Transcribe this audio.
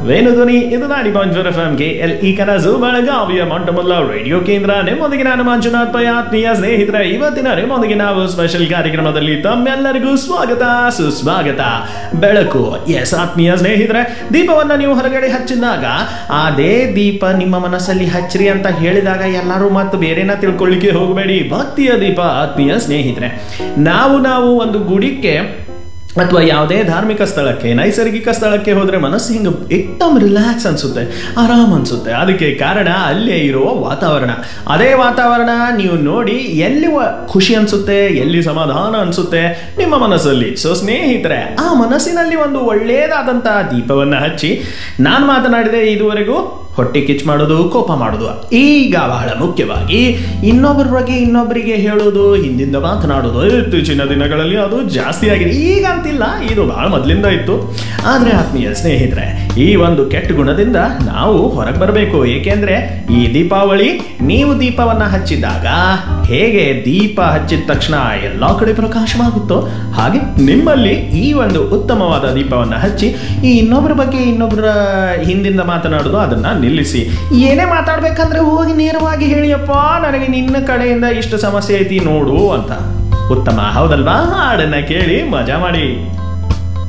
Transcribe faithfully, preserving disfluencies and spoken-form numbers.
ವೇಣುಧ್ವನಿ ಇದು ನಾಡಿ point four F M ಗೆ ಎಲ್ ಈ ಕನಸು ಬೆಳಗಾವಿಯ ಮೊಟ್ಟಮೊದಲ ರೇಡಿಯೋ ಕೇಂದ್ರ. ನಿಮ್ಮೊಂದಿಗೆ ನಾನು ಮಂಜುನಾಥ್ ಪೈ, ಆತ್ಮೀಯ ಸ್ನೇಹಿತರೆ. ಇವತ್ತಿನ ನಿಮ್ಮೊಂದಿಗೆ ನಾವು ಸ್ಪೆಷಲ್ ಕಾರ್ಯಕ್ರಮದಲ್ಲಿ ತಮ್ಮೆಲ್ಲರಿಗೂ ಸ್ವಾಗತ ಸುಸ್ವಾಗತ. ಬೆಳಕು, ಎಸ್ ಆತ್ಮೀಯ ಸ್ನೇಹಿತರೆ, ದೀಪವನ್ನ ನೀವು ಹೊರಗಡೆ ಹಚ್ಚಿದಾಗ ಅದೇ ದೀಪ ನಿಮ್ಮ ಮನಸ್ಸಲ್ಲಿ ಹಚ್ಚ್ರಿ ಅಂತ ಹೇಳಿದಾಗ ಎಲ್ಲರೂ ಮತ್ತು ಬೇರೆನ ತಿಳ್ಕೊಳ್ಳಿಕ್ಕೆ ಹೋಗಬೇಡಿ. ಭಕ್ತಿಯ ದೀಪ ಆತ್ಮೀಯ ಸ್ನೇಹಿತರೆ. ನಾವು ನಾವು ಒಂದು ಗುಡಿಗೆ ಅಥವಾ ಯಾವುದೇ ಧಾರ್ಮಿಕ ಸ್ಥಳಕ್ಕೆ, ನೈಸರ್ಗಿಕ ಸ್ಥಳಕ್ಕೆ ಹೋದರೆ ಮನಸ್ಸು ಹಿಂಗೆ ಎಕ್ದಮ್ ರಿಲ್ಯಾಕ್ಸ್ ಅನಿಸುತ್ತೆ, ಆರಾಮ್ ಅನಿಸುತ್ತೆ. ಅದಕ್ಕೆ ಕಾರಣ ಅಲ್ಲೇ ಇರುವ ವಾತಾವರಣ. ಅದೇ ವಾತಾವರಣ ನೀವು ನೋಡಿ ಎಲ್ಲಿ ಖುಷಿ ಅನಿಸುತ್ತೆ, ಎಲ್ಲಿ ಸಮಾಧಾನ ಅನಿಸುತ್ತೆ ನಿಮ್ಮ ಮನಸ್ಸಲ್ಲಿ. ಸೊ ಸ್ನೇಹಿತರೆ, ಆ ಮನಸ್ಸಿನಲ್ಲಿ ಒಂದು ಒಳ್ಳೆಯದಾದಂಥ ದೀಪವನ್ನು ಹಚ್ಚಿ ನಾನು ಮಾತನಾಡಿದೆ ಇದುವರೆಗೂ ಹೊಟ್ಟೆ ಕಿಚ್ಚು ಮಾಡೋದು, ಕೋಪ ಮಾಡೋದು. ಈಗ ಬಹಳ ಮುಖ್ಯವಾಗಿ ಇನ್ನೊಬ್ಬರ ಬಗ್ಗೆ ಇನ್ನೊಬ್ಬರಿಗೆ ಹೇಳೋದು, ಹಿಂದಿಂದ ಮಾತನಾಡೋದು ಇತ್ತೀಚಿನ ದಿನಗಳಲ್ಲಿ ಅದು ಜಾಸ್ತಿ ಆಗಿದೆ. ಈಗ ಅಂತಿಲ್ಲ, ಇದು ಬಹಳ ಮೊದಲಿಂದ ಇತ್ತು. ಆದರೆ ಆತ್ಮೀಯ ಸ್ನೇಹಿತರೆ, ಈ ಒಂದು ಕೆಟ್ಟ ಗುಣದಿಂದ ನಾವು ಹೊರಗೆ ಬರಬೇಕು. ಏಕೆಂದರೆ ಈ ದೀಪಾವಳಿ ನೀವು ದೀಪವನ್ನು ಹಚ್ಚಿದಾಗ ಹೇಗೆ ದೀಪ ಹಚ್ಚಿದ ತಕ್ಷಣ ಎಲ್ಲ ಕಡೆ ಪ್ರಕಾಶವಾಗುತ್ತೋ ಹಾಗೆ ನಿಮ್ಮಲ್ಲಿ ಈ ಒಂದು ಉತ್ತಮವಾದ ದೀಪವನ್ನು ಹಚ್ಚಿ ಈ ಇನ್ನೊಬ್ಬರ ಬಗ್ಗೆ ಇನ್ನೊಬ್ಬರ ಹಿಂದಿಂದ ಮಾತನಾಡೋದು ಅದನ್ನು ನಿಲ್ಲಿಸಿ. ಏನೇ ಮಾತಾಡ್ಬೇಕಂದ್ರೆ ಹೋಗಿ ನೇರವಾಗಿ ಹೇಳಿಯಪ್ಪ, ನನಗೆ ನಿನ್ನ ಕಡೆಯಿಂದ ಇಷ್ಟು ಸಮಸ್ಯೆ ಐತಿ ನೋಡು ಅಂತ. ಉತ್ತಮ, ಹೌದಲ್ವಾ? ಹಾಡನ್ನ ಕೇಳಿ ಮಜಾ ಮಾಡಿ.